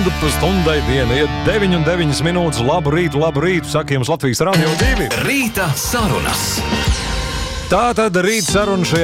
stundu pa stundai diena. Ir 9,9 minūtes. Labu rītu, saka jums Latvijas Radio 2. Rīta sarunas. Tā tad rīta saruna šajā